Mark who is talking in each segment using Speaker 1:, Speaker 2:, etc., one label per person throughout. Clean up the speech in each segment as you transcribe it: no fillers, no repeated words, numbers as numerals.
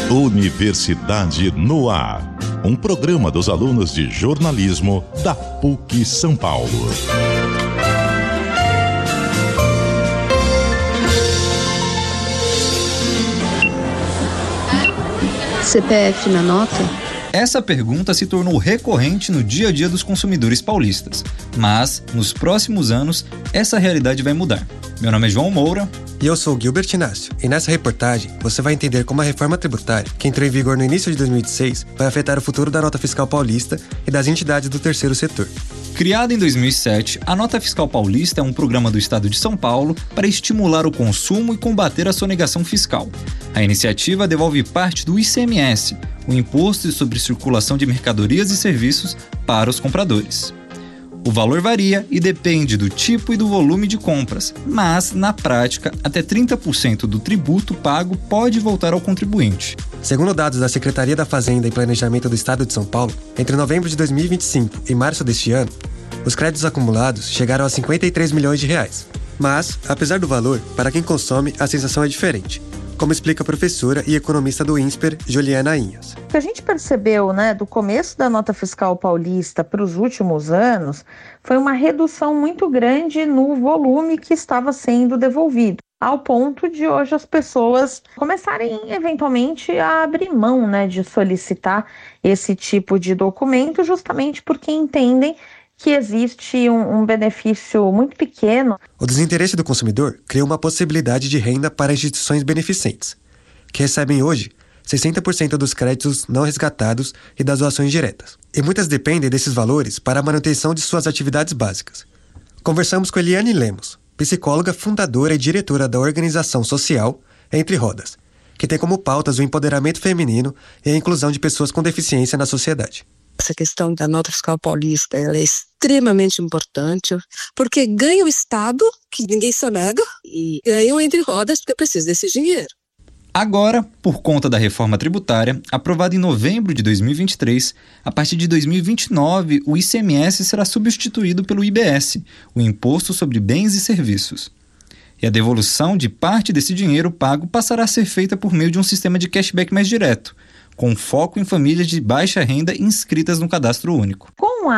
Speaker 1: Universidade no Ar. Um programa dos alunos de jornalismo da PUC São Paulo.
Speaker 2: CPF na nota?
Speaker 3: Essa pergunta se tornou recorrente no dia a dia dos consumidores paulistas. Mas, nos próximos anos, essa realidade vai mudar. Meu nome é João Moura.
Speaker 4: E eu sou Gilbert Inácio. E nessa reportagem, você vai entender como a reforma tributária, que entrou em vigor no início de 2016, vai afetar o futuro da nota fiscal paulista e das entidades do terceiro setor.
Speaker 3: Criada em 2007, a Nota Fiscal Paulista é um programa do Estado de São Paulo para estimular o consumo e combater a sonegação fiscal. A iniciativa devolve parte do ICMS, o Imposto sobre Circulação de Mercadorias e Serviços, para os compradores. O valor varia e depende do tipo e do volume de compras, mas, na prática, até 30% do tributo pago pode voltar ao contribuinte.
Speaker 4: Segundo dados da Secretaria da Fazenda e Planejamento do Estado de São Paulo, entre novembro de 2025 e março deste ano, os créditos acumulados chegaram a 53 milhões de reais. Mas, apesar do valor, para quem consome, a sensação é diferente, como explica a professora e economista do INSPER, Juliana Inhas.
Speaker 5: O que a gente percebeu, do começo da nota fiscal paulista para os últimos anos, foi uma redução muito grande no volume que estava sendo devolvido, ao ponto de hoje as pessoas começarem eventualmente a abrir mão, de solicitar esse tipo de documento, justamente porque entendem que existe um benefício muito pequeno.
Speaker 4: O desinteresse do consumidor criou uma possibilidade de renda para instituições beneficentes, que recebem hoje 60% dos créditos não resgatados e das doações diretas. E muitas dependem desses valores para a manutenção de suas atividades básicas. Conversamos com Eliane Lemos, psicóloga, fundadora e diretora da organização social Entre Rodas, que tem como pautas o empoderamento feminino e a inclusão de pessoas com deficiência na sociedade.
Speaker 6: Essa questão da nota fiscal paulista ela é extremamente importante, porque ganha o Estado, que ninguém sonega, e ganha o Entre Rodas, porque precisa desse dinheiro.
Speaker 3: Agora, por conta da reforma tributária, aprovada em novembro de 2023, a partir de 2029, o ICMS será substituído pelo IBS, o Imposto sobre Bens e Serviços. E a devolução de parte desse dinheiro pago passará a ser feita por meio de um sistema de cashback mais direto, com foco em famílias de baixa renda inscritas no cadastro único.
Speaker 5: Com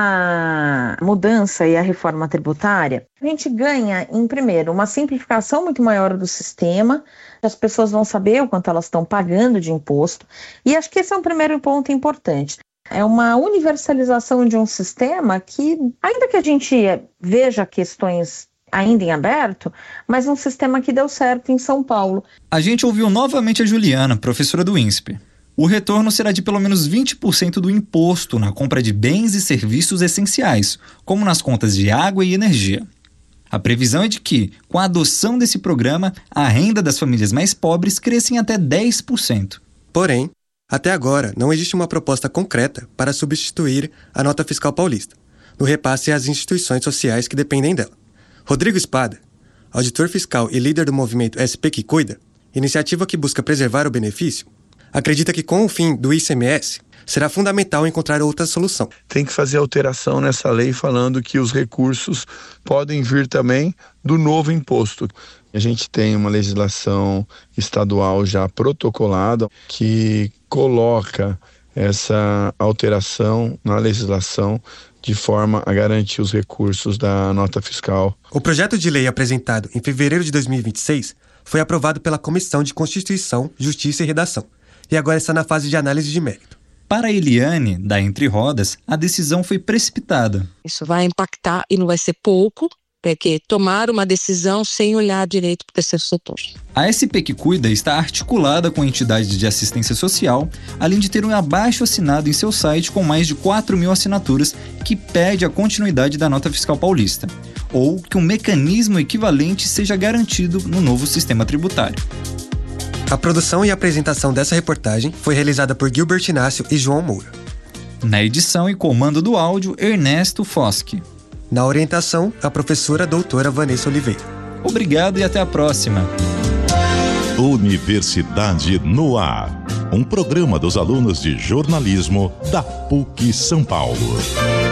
Speaker 5: a mudança e a reforma tributária, a gente ganha, primeiro, uma simplificação muito maior do sistema, as pessoas vão saber o quanto elas estão pagando de imposto, e acho que esse é um primeiro ponto importante. É uma universalização de um sistema que, ainda que a gente veja questões ainda em aberto, mas um sistema que deu certo em São Paulo.
Speaker 3: A gente ouviu novamente a Juliana, professora do INSPER. O retorno será de pelo menos 20% do imposto na compra de bens e serviços essenciais, como nas contas de água e energia. A previsão é de que, com a adoção desse programa, a renda das famílias mais pobres cresça em até 10%.
Speaker 4: Porém, até agora não existe uma proposta concreta para substituir a nota fiscal paulista, no repasse às instituições sociais que dependem dela. Rodrigo Espada, auditor fiscal e líder do movimento SP que Cuida, iniciativa que busca preservar o benefício, acredita que com o fim do ICMS, será fundamental encontrar outra solução.
Speaker 7: Tem que fazer alteração nessa lei falando que os recursos podem vir também do novo imposto. A gente tem uma legislação estadual já protocolada que coloca essa alteração na legislação de forma a garantir os recursos da nota fiscal.
Speaker 4: O projeto de lei apresentado em fevereiro de 2026 foi aprovado pela Comissão de Constituição, Justiça e Redação, e agora está na fase de análise de mérito.
Speaker 3: Para a Eliane, da Entre Rodas, a decisão foi precipitada.
Speaker 6: Isso vai impactar e não vai ser pouco, porque tomar uma decisão sem olhar direito para o terceiro setor.
Speaker 3: A SP que Cuida está articulada com entidades de assistência social, além de ter um abaixo-assinado em seu site com mais de 4.000 assinaturas que pede a continuidade da nota fiscal paulista, ou que um mecanismo equivalente seja garantido no novo sistema tributário.
Speaker 4: A produção e apresentação dessa reportagem foi realizada por Gilbert Inácio e João Moura.
Speaker 3: Na edição e comando do áudio, Ernesto Foschi.
Speaker 4: Na orientação, a professora doutora Vanessa Oliveira.
Speaker 3: Obrigado e até a próxima.
Speaker 1: Universidade no Ar. Um programa dos alunos de jornalismo da PUC São Paulo.